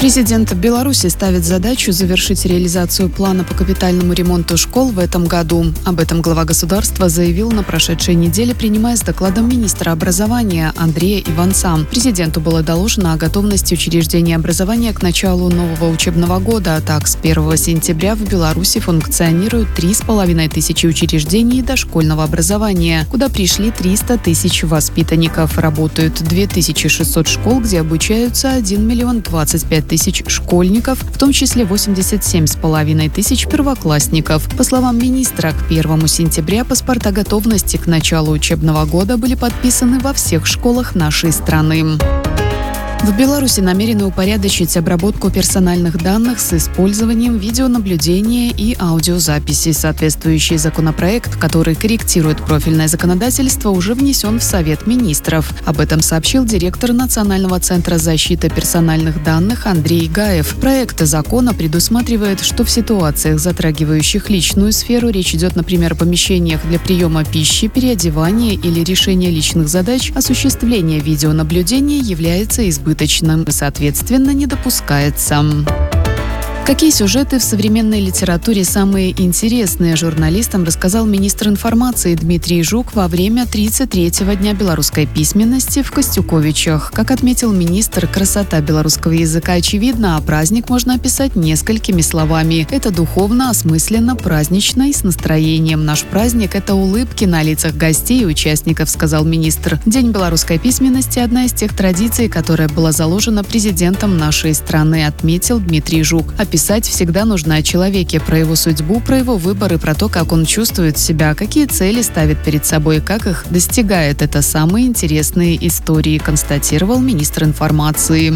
Президент Беларуси ставит задачу завершить реализацию плана по капитальному ремонту школ в этом году. Об этом глава государства заявил на прошедшей неделе, принимая с докладом министра образования Андрея Иванца. Президенту было доложено о готовности учреждения образования к началу нового учебного года. Так, с 1 сентября в Беларуси функционируют 3500 учреждений дошкольного образования, куда пришли 300 тысяч воспитанников. Работают 2600 школ, где обучаются 1 025 000 школьников, в том числе 87 500 первоклассников. По словам министра, к 1 сентября паспорта готовности к началу учебного года были подписаны во всех школах нашей страны. В Беларуси намерены упорядочить обработку персональных данных с использованием видеонаблюдения и аудиозаписи. Соответствующий законопроект, который корректирует профильное законодательство, уже внесен в Совет министров. Об этом сообщил директор Национального центра защиты персональных данных Андрей Гаев. Проект закона предусматривает, что в ситуациях, затрагивающих личную сферу, речь идет, например, о помещениях для приема пищи, переодевания или решения личных задач, осуществление видеонаблюдения является избыточным и, соответственно, не допускается. Какие сюжеты в современной литературе самые интересные, журналистам рассказал министр информации Дмитрий Жук во время 33-го дня белорусской письменности в Костюковичах. Как отметил министр, красота белорусского языка очевидна, а праздник можно описать несколькими словами. Это духовно, осмысленно, празднично и с настроением. Наш праздник – это улыбки на лицах гостей и участников, сказал министр. День белорусской письменности – одна из тех традиций, которая была заложена президентом нашей страны, отметил Дмитрий Жук. Писать всегда нужно о человеке, про его судьбу, про его выборы, про то, как он чувствует себя, какие цели ставит перед собой, как их достигает. Это самые интересные истории, констатировал министр информации.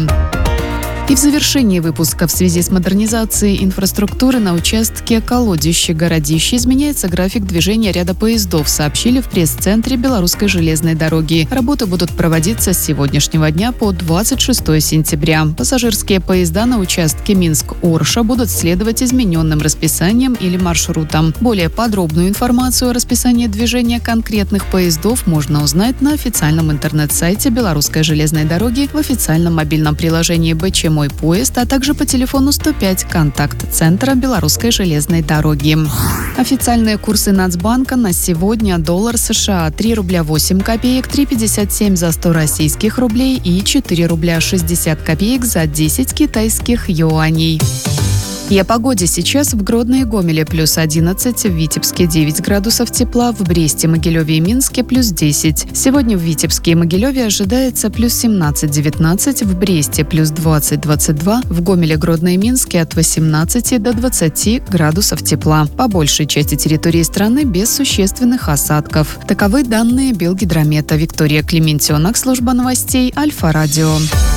И в завершении выпуска: в связи с модернизацией инфраструктуры на участке Колодище-Городище изменяется график движения ряда поездов, сообщили в пресс-центре Белорусской железной дороги. Работы будут проводиться с сегодняшнего дня по 26 сентября. Пассажирские поезда на участке Минск-Орша будут следовать измененным расписаниям или маршрутам. Более подробную информацию о расписании движения конкретных поездов можно узнать на официальном интернет-сайте Белорусской железной дороги, в официальном мобильном приложении БЧ «Мой поезд», а также по телефону 105 контакт-центра Белорусской железной дороги. Официальные курсы Нацбанка на сегодня: доллар США 3 рубля 8 копеек, 3,57 за 100 российских рублей и 4 рубля 60 копеек за 10 китайских юаней. И о погоде. Сейчас в Гродно и Гомеле плюс 11, в Витебске 9 градусов тепла, в Бресте, Могилеве и Минске плюс 10. Сегодня в Витебске и Могилеве ожидается плюс 17-19, в Бресте плюс 20-22, в Гомеле, Гродно и Минске от 18 до 20 градусов тепла. По большей части территории страны без существенных осадков. Таковы данные Белгидромета. Виктория Клементьонок, служба новостей Альфа-Радио.